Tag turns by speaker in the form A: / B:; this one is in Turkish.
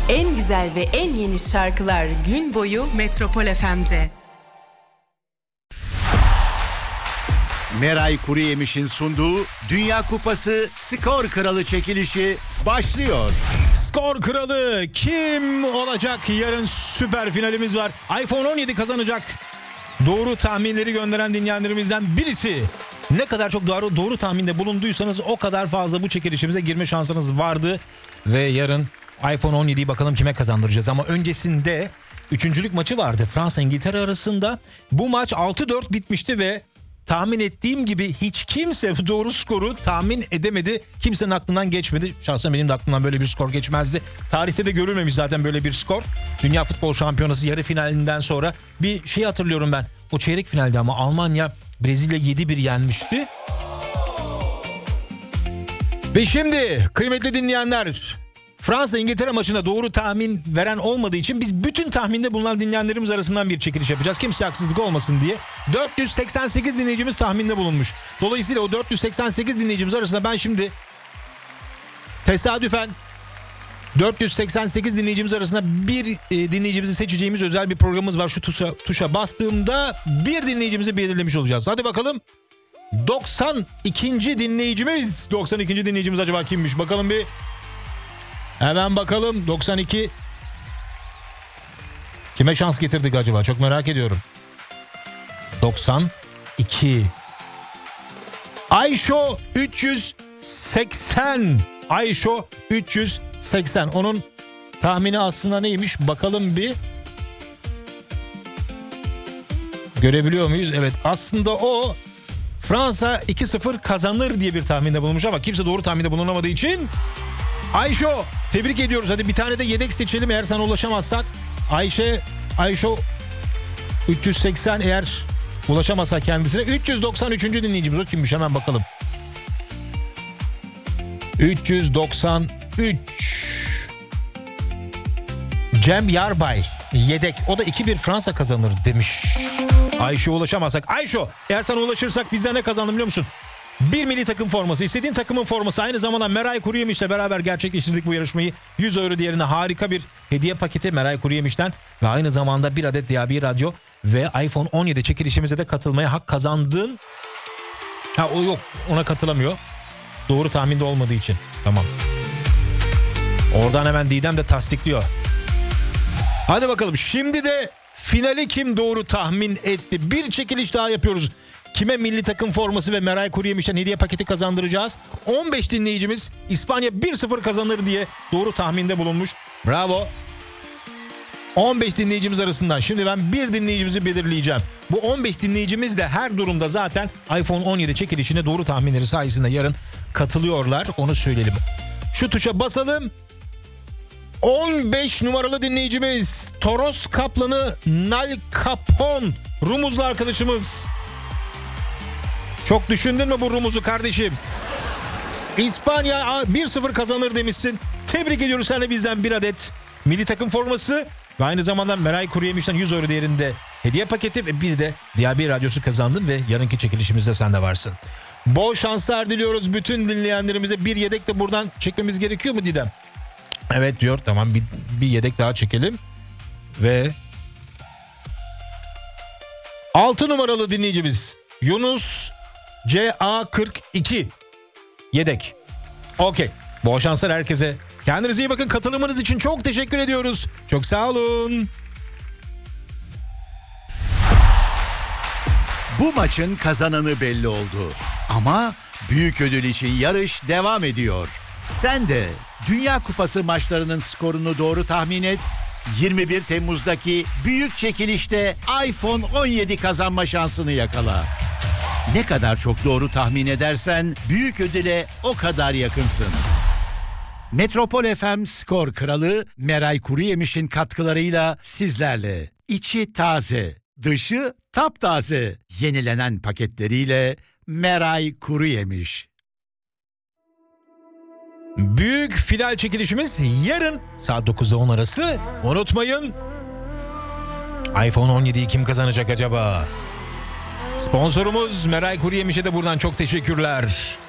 A: En güzel ve en yeni şarkılar gün boyu Metropol FM'de.
B: Meray Kuruyemiş'in sunduğu Dünya Kupası Skor Kralı çekilişi başlıyor.
C: Skor Kralı kim olacak? Yarın süper finalimiz var. iPhone 17 kazanacak. Doğru tahminleri gönderen dinleyenlerimizden birisi. Ne kadar çok doğru tahminde bulunduysanız o kadar fazla bu çekilişimize girme şansınız vardı. Ve yarın iPhone 17'yi bakalım kime kazandıracağız. Ama öncesinde üçüncülük maçı vardı Fransa-İngiltere arasında. Bu maç 6-4 bitmişti ve tahmin ettiğim gibi hiç kimse doğru skoru tahmin edemedi. Kimsenin aklından geçmedi. Şahsen benim de aklımdan böyle bir skor geçmezdi. Tarihte de görülmemiş zaten böyle bir skor. Dünya Futbol Şampiyonası yarı finalinden sonra bir şey hatırlıyorum ben. O çeyrek finalde ama Almanya Brezilya 7-1 yenmişti. Ve şimdi kıymetli dinleyenler, Fransa-İngiltere maçına doğru tahmin veren olmadığı için biz bütün tahminde bulunan dinleyenlerimiz arasından bir çekiliş yapacağız. Kimseye haksızlık olmasın diye. 488 dinleyicimiz tahminde bulunmuş. Dolayısıyla o 488 dinleyicimiz arasında ben şimdi tesadüfen 488 dinleyicimiz arasında bir dinleyicimizi seçeceğimiz özel bir programımız var. Şu tuşa bastığımda bir dinleyicimizi belirlemiş olacağız. Hadi bakalım. 92. dinleyicimiz. 92. dinleyicimiz acaba kimmiş? Bakalım bir. Hemen bakalım 92. Kime şans getirdik acaba? Çok merak ediyorum. 92. Ayşo 380. Ayşo 380. Onun tahmini aslında neymiş? Bakalım bir. Görebiliyor muyuz? Evet, aslında o Fransa 2-0 kazanır diye bir tahminde bulunmuş ama kimse doğru tahminde bulunamadığı için Ayşo tebrik ediyoruz. Hadi bir tane de yedek seçelim eğer sana ulaşamazsak. Ayşo 380 eğer ulaşamazsa kendisine. 393. dinleyicimiz o kimmiş hemen bakalım. 393. Cem Yarbay yedek. O da 2-1 Fransa kazanır demiş. Ayşo'ya ulaşamazsak. Ayşo eğer sana ulaşırsak bizden ne kazandın biliyor musun? Bir milli takım forması, istediğin takımın forması, aynı zamanda Meray Kuruyemiş'le beraber gerçekleştirdik bu yarışmayı. 100 euro değerine harika bir hediye paketi Meray Kuruyemiş'ten ve aynı zamanda bir adet DAB radyo ve iPhone 17 çekilişimize de katılmaya hak kazandın. O yok, ona katılamıyor. Doğru tahminde olmadığı için. Tamam. Oradan hemen Didem de tasdikliyor. Hadi bakalım, şimdi de finali kim doğru tahmin etti? Bir çekiliş daha yapıyoruz. Kime milli takım forması ve Meray Kuruyemiş'ten hediye paketi kazandıracağız? 15 dinleyicimiz İspanya 1-0 kazanır diye doğru tahminde bulunmuş. Bravo. 15 dinleyicimiz arasından şimdi ben bir dinleyicimizi belirleyeceğim. Bu 15 dinleyicimiz de her durumda zaten iPhone 17 çekilişine doğru tahminleri sayesinde yarın katılıyorlar. Onu söyleyelim. Şu tuşa basalım. 15 numaralı dinleyicimiz Toros Kaplanı Nal Capon, Rumuzlu arkadaşımız. Çok düşündün mü bu Rumuz'u kardeşim? İspanya 1-0 kazanır demişsin. Tebrik ediyoruz, sen de bizden bir adet milli takım forması ve aynı zamanda Meray Kuruyemiş'ten 100 euro değerinde hediye paketi ve bir de DAB radyosu kazandın ve yarınki çekilişimizde sen de varsın. Bol şanslar diliyoruz bütün dinleyenlerimize. Bir yedek de buradan çekmemiz gerekiyor mu Didem? Evet diyor. Tamam, bir yedek daha çekelim. Ve 6 numaralı dinleyicimiz Yunus CA42 yedek. Okey. Bol şanslar herkese. Kendinize iyi bakın. Katılımınız için çok teşekkür ediyoruz. Çok sağ olun.
B: Bu maçın kazananı belli oldu. Ama büyük ödül için yarış devam ediyor. Sen de Dünya Kupası maçlarının skorunu doğru tahmin et. 21 Temmuz'daki büyük çekilişte iPhone 17 kazanma şansını yakala. Ne kadar çok doğru tahmin edersen büyük ödüle o kadar yakınsın. Metropol FM Skor Kralı Meray Kuruyemiş'in katkılarıyla sizlerle. İçi taze, dışı taptaze. Yenilenen paketleriyle Meray Kuruyemiş.
C: Büyük final çekilişimiz yarın saat 9'da 10 arası. Unutmayın. iPhone 17'yi kim kazanacak acaba? Sponsorumuz Meray Kuruyemiş'e de buradan çok teşekkürler.